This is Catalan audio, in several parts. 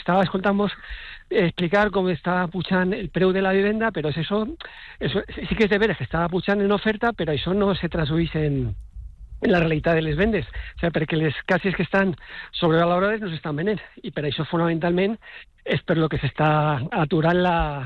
estava escoltant-vos explicar com està pujant el preu de la vivenda, però això sí que és de veres que està pujant en oferta, però això no se tradueix en la realitat de les vendes, o sigui, perquè les cases que estan sobrevalorades no s'estan venent, i per això fonamentalment és per lo que s'està aturant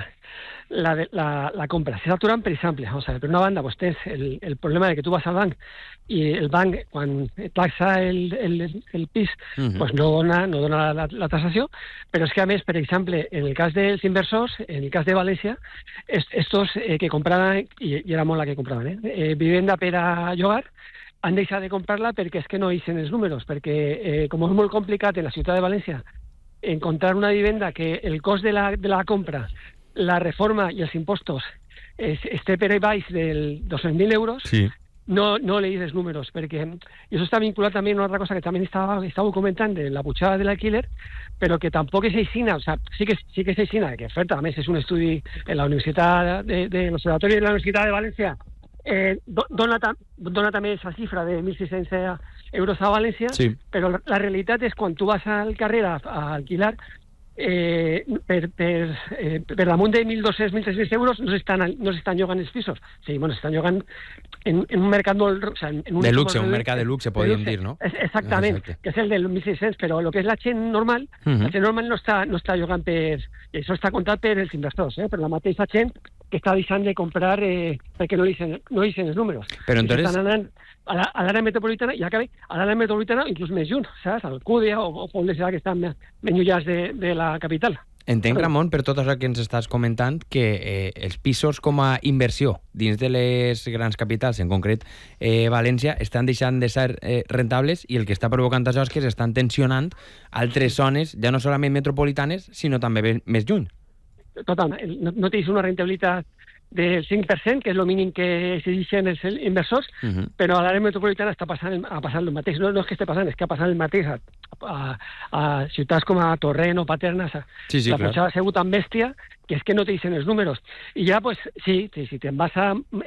la compra. S'està aturant per exemple, o sigui, per una banda pues, tens el problema de que tu vas al banc i el banc, quan taxa el pis, pues no dona la taxació, però és que a més, per exemple, en el cas dels inversors, en el cas de València, estos que compraven, i era molt la que compraven, vivenda per a llogar, han deixat de comprar-la perquè és que no eixen els números, perquè com és molt complicat en la ciutat de València encontrar una vivenda que el cost de la compra, la reforma i els impostos esté per baix dels 200.000 euros, sí. No leís els números, perquè i això està vinculat també a una altra cosa que també estàveu comentant de la pujada de l'alquiler, però que tampoc és aixina, o sigui, sí que és aixina, que oferta, a més és un estudi en la Universitat de l'Observatori de la Universitat de València, dona també aquesta xifra de 1.600 euros a València, sí. Però la realitat és quan tu vas al carrer a alquilar per damunt de 1.200, 1.300 euros no s'estan llogant els pisos. Sí, bueno, s'estan llogant en un mercat molt... O sea, de luxe, un mercat de luxe, podríem dir, no? Exactament, que és el del 1.600, però el que és la gent normal, la gent normal no està llogant per... Això està comptat per els inversors, per la mateixa gent que està deixant de comprar perquè no deixen els números. Però entonces... Estan anant a l'àrea metropolitana, i acabé, a l'àrea metropolitana inclús més junt, saps? Al Cúdia o pobles que estan més llunyats de la capital. Entenc, Ramon, per tot això que ens estàs comentant, que els pisos com a inversió dins de les grans capitals, en concret València, estan deixant de ser rentables, i el que està provocant això és que s'estan tensionant altres zones, ja no solament metropolitanes, sinó també més lluny. Totalment. No tens una rentabilitat del 5%, que és el mínim que exigeixen els inversors, però a l'àrea metropolitana està passant el mateix. No és que esté passant, és que ha passat el mateix a ciutats com a Torrent o Paterna. Sí, la pujada ha sigut tan bèstia que és que no t'eixen els números. I ja, pues, sí, si te'n vas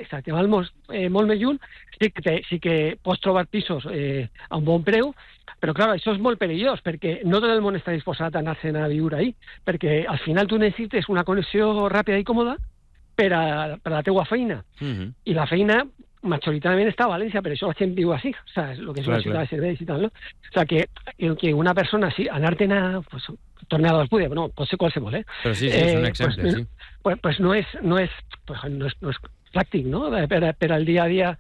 molt més lluny, sí que pots trobar pisos a un bon preu, però, clar, això és molt perillós, perquè no tot el món està disposat a anar-se'n a viure ahí, perquè al final tu necessites una connexió ràpida i còmoda per a la teua feina. I la feina majoritàriament està a València, per això la gent viu així, saps? El que és una ciutat de serveis i tal, no? O sigui, que una persona, sí, anar-te'n a... Pues, tornar a l'Alcúdia, no, pot ser qualsevol, Però sí, és un exemple, sí. Pues no és pràctic, no? Per al dia a dia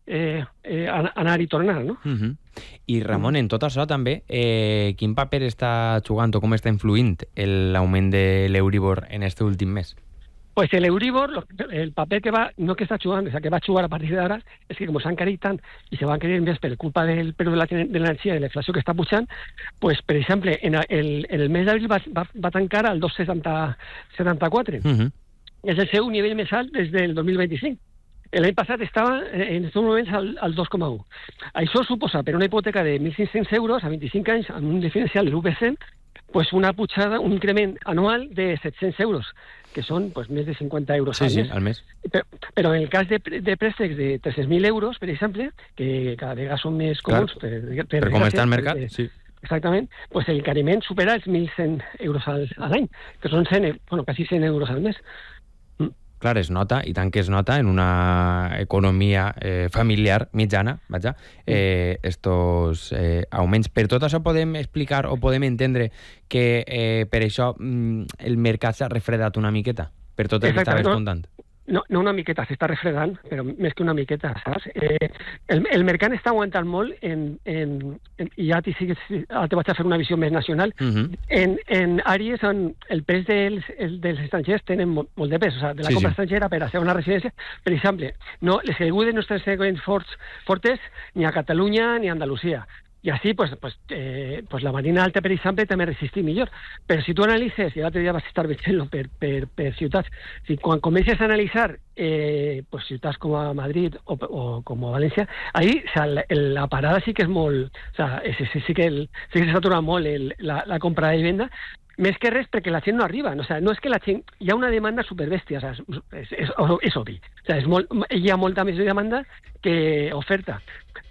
anar i tornar, no? I, Ramon, en tot això també, quin paper està jugant o com està influint l'augment de l'Euribor en este últim mes? Pues el Euribor, el paper que va, no que está jugando, o sea, que va a jugar a partir de ahora, es que como se han caído tan y se van a caer més per culpa del preu de l'energia i de la inflació que està pujant, pues, per exemple, en el mes d'abril va tancar al 2,74. És el seu nivell més alt des del 2025. L'any passat estava en aquests moments al 2,1. Això suposa per una hipoteca de 1.500 euros a 25 anys amb un diferencial de l'1%, pues una pujada, un increment anual de 700 euros, que són pues, més de 50 euros al mes. Però en el cas de préstecs de 300.000 euros, per exemple, que cada vegada són més comuns... Per com està el mercat, sí. Exactament, pues el encariment supera els 1.100 euros a l'any, que són quasi 100 euros al mes. Clar, es nota, i tant que es nota, en una economia familiar mitjana, estos augments. Per tot això podem explicar o podem entendre que per això el mercat s'ha refredat una miqueta, per tot el que estaves contant. No una miqueta, s'està refredant, però més que una miqueta, saps? El mercat està aguantant molt i ja te vaig a fer una visió més nacional. En àrees on el pes dels estrangers tenen molt de pes, o sigui, de la compra estrangera per a ser una residència. Per exemple, les caigudes no estan sent fortes ni a Catalunya ni a Andalusia. I així, la Marina Alta, per exemple, també resistir millor. Però si tu analitzes, i l'altre dia vas estar veient-lo per ciutats, si quan comences a analitzar ciutats com a Madrid o com a València, ahí la parada sí que és molt... Sí que s'atura molt la compra de vivenda, més que res perquè la gent no arriba. O sigui, no és que la gent... Hi ha una demanda superbèstia, és obvi. O sigui, hi ha molta més demanda que oferta.